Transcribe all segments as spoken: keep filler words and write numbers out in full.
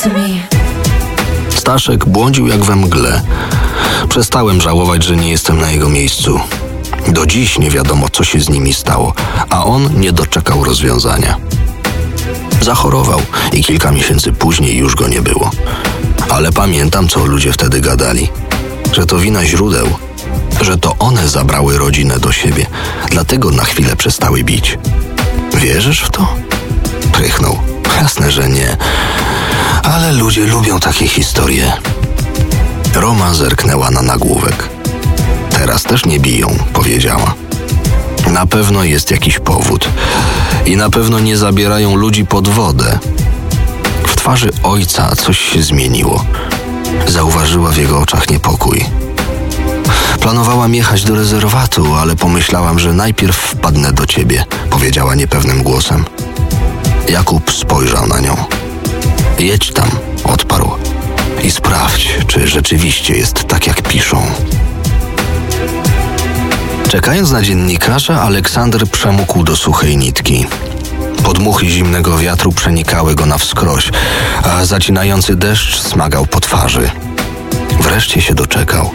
to me. Staszek błądził jak we mgle. Przestałem żałować, że nie jestem na jego miejscu. Do dziś nie wiadomo, co się z nimi stało, a on nie doczekał rozwiązania. Zachorował i kilka miesięcy później już go nie było. Ale pamiętam, co ludzie wtedy gadali. Że to wina źródeł, że to one zabrały rodzinę do siebie, dlatego na chwilę przestały bić. Wierzysz w to? Prychnął. Jasne, że nie. Ale ludzie lubią takie historie. Roma zerknęła na nagłówek. Teraz też nie biją, powiedziała. Na pewno jest jakiś powód. I na pewno nie zabierają ludzi pod wodę. W twarzy ojca coś się zmieniło. Zauważyła w jego oczach niepokój. Planowałam jechać do rezerwatu, ale pomyślałam, że najpierw wpadnę do ciebie, powiedziała niepewnym głosem. Jakub spojrzał na nią. Jedź tam, odparł. I sprawdź, czy rzeczywiście jest tak, jak piszą. Czekając na dziennikarza, Aleksander przemógł do suchej nitki. Podmuchy zimnego wiatru przenikały go na wskroś, a zacinający deszcz smagał po twarzy. Wreszcie się doczekał.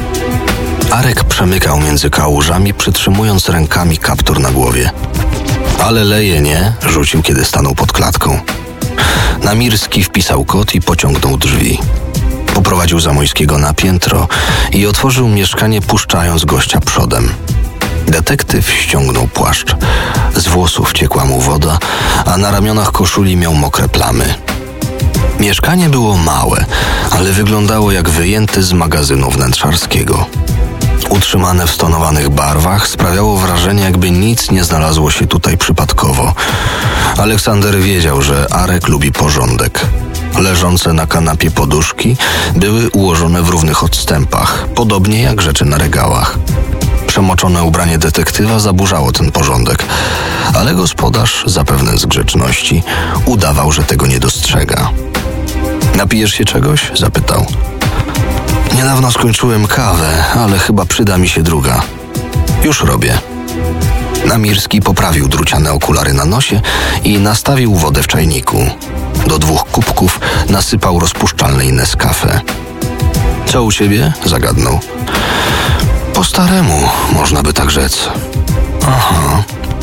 Arek przemykał między kałużami, przytrzymując rękami kaptur na głowie. Ale leje nie, rzucił, kiedy stanął pod klatką. Namirski wpisał kod i pociągnął drzwi. Poprowadził Zamojskiego na piętro i otworzył mieszkanie, puszczając gościa przodem. Detektyw ściągnął płaszcz. Z włosów ciekła mu woda, a na ramionach koszuli miał mokre plamy. Mieszkanie było małe, ale wyglądało jak wyjęte z magazynu wnętrzarskiego. Utrzymane w stonowanych barwach sprawiało wrażenie, jakby nic nie znalazło się tutaj przypadkowo. Aleksander wiedział, że Arek lubi porządek. Leżące na kanapie poduszki były ułożone w równych odstępach, podobnie jak rzeczy na regałach. Przemoczone ubranie detektywa zaburzało ten porządek, ale gospodarz, zapewne z grzeczności, udawał, że tego nie dostrzega. Napijesz się czegoś? Zapytał. Niedawno skończyłem kawę, ale chyba przyda mi się druga. Już robię. Namirski poprawił druciane okulary na nosie i nastawił wodę w czajniku. Do dwóch kubków nasypał rozpuszczalnej Nescafe. Co u ciebie? Zagadnął. Po staremu, można by tak rzec. Aha.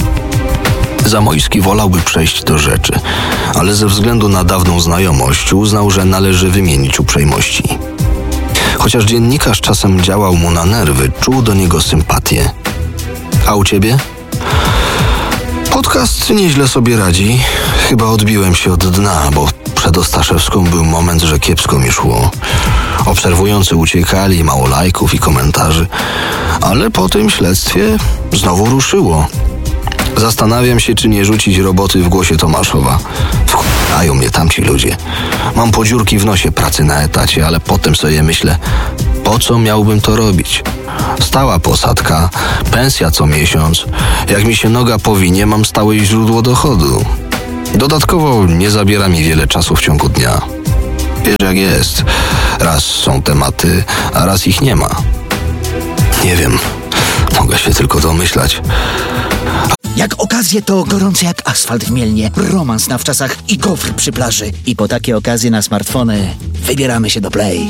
Zamojski wolałby przejść do rzeczy, ale ze względu na dawną znajomość uznał, że należy wymienić uprzejmości. Chociaż dziennikarz czasem działał mu na nerwy, czuł do niego sympatię. A u ciebie? Podcast nieźle sobie radzi. Chyba odbiłem się od dna, bo przed Ostaszewską był moment, że kiepsko mi szło. Obserwujący uciekali, mało lajków i komentarzy, ale po tym śledztwie znowu ruszyło. Zastanawiam się, czy nie rzucić roboty w Głosie Tomaszowa. Wchłają mnie tamci ludzie. Mam podziurki w nosie pracy na etacie, ale potem sobie myślę, po co miałbym to robić? Stała posadka, pensja co miesiąc. Jak mi się noga powinie, mam stałe źródło dochodu. Dodatkowo nie zabiera mi wiele czasu w ciągu dnia. Wiesz jak jest. Raz są tematy, a raz ich nie ma. Nie wiem. Mogę się tylko domyślać. Jak okazje, to gorące jak asfalt w Mielnie, romans na wczasach i gofr przy plaży. I po takie okazje na smartfony wybieramy się do Play.